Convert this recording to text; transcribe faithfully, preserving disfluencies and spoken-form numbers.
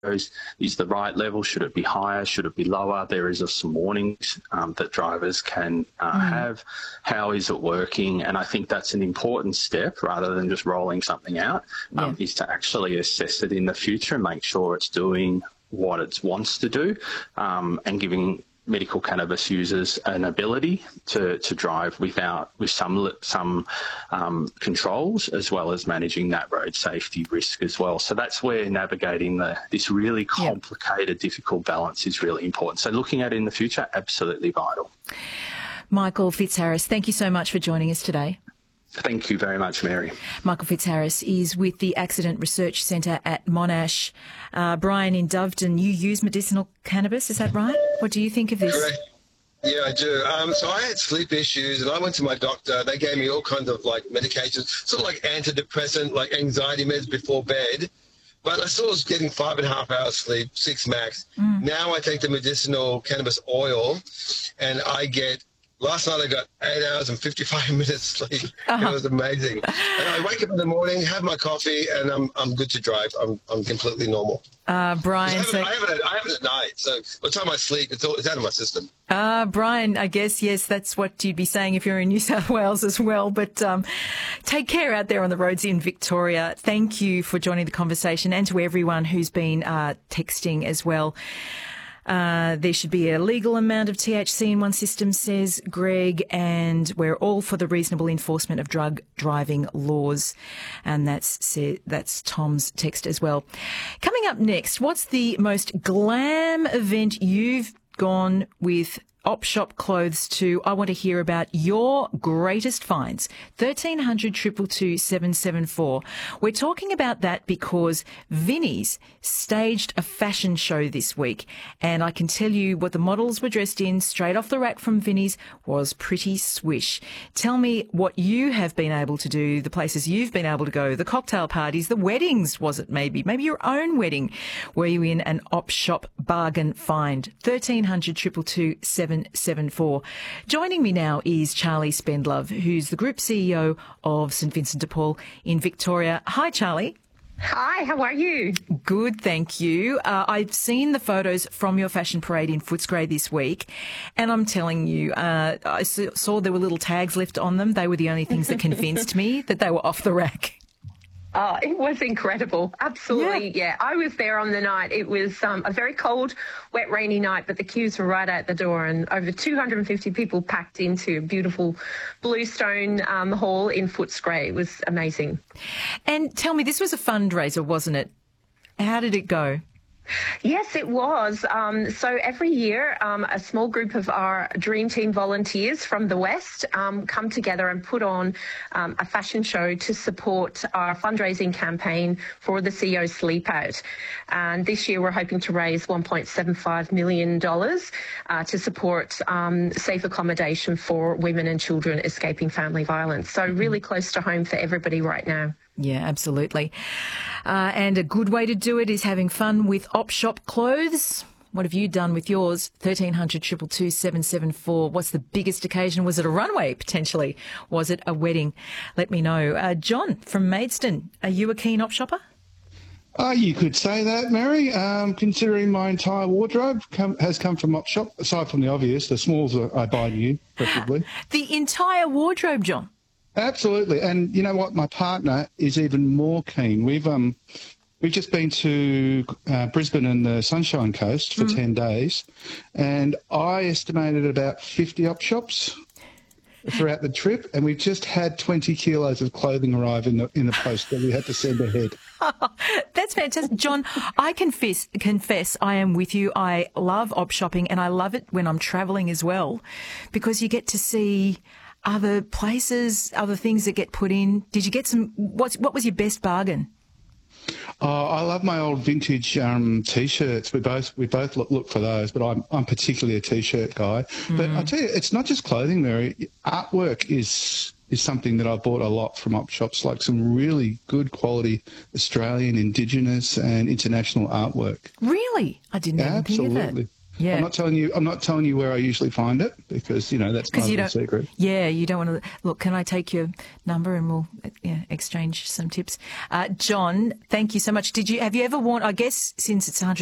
is the right level? Should it be higher? Should it be lower? There is some warnings um, that drivers can uh, mm. have. How is it working? And I think that's an important step rather than just rolling something out, um, yeah. is to actually assess it in the future and make sure it's doing what it wants to do, um, and giving medical cannabis users an ability to, to drive without with some some um, controls, as well as managing that road safety risk as well. So that's where navigating the this really complicated, yep. difficult balance is really important. So looking at it in the future, absolutely vital. Michael Fitzharris, thank you so much for joining us today. Thank you very much, Mary. Michael Fitzharris is with the Accident Research Centre at Monash. Uh, Brian, in Doveton, you use medicinal cannabis, is that right? What do you think of this? Correct. Yeah, I do. Um, so I had sleep issues and I went to my doctor. They gave me all kinds of like medications, sort of like antidepressant, like anxiety meds before bed. But I still was getting five and a half hours sleep, six max. Mm. Now I take the medicinal cannabis oil and I get Last night I got eight hours and fifty-five minutes sleep. Uh-huh. It was amazing. And I wake up in the morning, have my coffee, and I'm I'm good to drive. I'm I'm completely normal. Uh, Brian, I have, so... it, I, have it, I have it at night, so by the time I sleep, it's all it's out of my system. Uh, Brian, I guess, yes, that's what you'd be saying if you're in New South Wales as well. But um, take care out there on the roads in Victoria. Thank you for joining the conversation, and to everyone who's been uh, texting as well. Uh, there should be a legal amount of T H C in one system, says Greg, and we're all for the reasonable enforcement of drug driving laws. And that's that's Tom's text as well. Coming up next, what's the most glam event you've gone with Op Shop Clothes to? I want to hear about your greatest finds. thirteen hundred, two two two, seven seven four. We're talking about that because Vinnie's staged a fashion show this week, and I can tell you what the models were dressed in straight off the rack from Vinnie's was pretty swish. Tell me what you have been able to do, the places you've been able to go, the cocktail parties, the weddings, was it maybe? Maybe your own wedding. Were you in an Op Shop bargain find? thirteen hundred, two two two, seven seven four. Joining me now is Charlie Spendlove, who's the Group C E O of St Vincent de Paul in Victoria. Hi, Charlie. Hi, how are you? Good, thank you. Uh, I've seen the photos from your fashion parade in Footscray this week, and I'm telling you, uh, I saw there were little tags left on them. They were the only things that convinced me that they were off the rack. Oh, it was incredible. Absolutely. Yeah. yeah. I was there on the night. It was um, a very cold, wet, rainy night, but the queues were right out the door, and over two hundred fifty people packed into a beautiful Bluestone um, Hall in Footscray. It was amazing. And tell me, this was a fundraiser, wasn't it? How did it go? Yes, it was. Um, so every year, um, a small group of our Dream Team volunteers from the West um, come together and put on um, a fashion show to support our fundraising campaign for the C E O Sleep Out. And this year, we're hoping to raise one point seven five million dollars uh, to support um, safe accommodation for women and children escaping family violence. So really close to home for everybody right now. Yeah, absolutely. Uh, and a good way to do it is having fun with Op Shop Clothes. What have you done with yours? thirteen hundred, two two two, seven seven four. What's the biggest occasion? Was it a runway, potentially? Was it a wedding? Let me know. Uh, John from Maidstone, are you a keen Op Shopper? Uh, you could say that, Mary. Um, considering my entire wardrobe come, has come from Op Shop, aside from the obvious, the smalls I buy new, preferably. The entire wardrobe, John? Absolutely. And you know what? My partner is even more keen. We've um we've just been to uh, Brisbane and the Sunshine Coast for mm. ten days, and I estimated about fifty op shops throughout the trip, and we just had twenty kilos of clothing arrive in the in the post that we had to send ahead. Oh, that's fantastic. John, I confess, confess I am with you. I love op shopping, and I love it when I'm travelling as well, because you get to see other places, other things that get put in. Did you get some, what's, what was your best bargain? Oh, I love my old vintage um, T-shirts. We both we both look, look for those, but I'm I'm particularly a T-shirt guy. Mm. But I tell you, it's not just clothing, Mary. Artwork is is something that I bought a lot from op shops, like some really good quality Australian, Indigenous and international artwork. Really? I didn't even Absolutely. think of that. Yeah. I'm not telling you. I'm not telling you where I usually find it because you know that's my you little don't, secret. Yeah, you don't want to look. Can I take your number and we'll yeah, exchange some tips? Uh, John, thank you so much. Did you have you ever worn? I guess since it's one hundred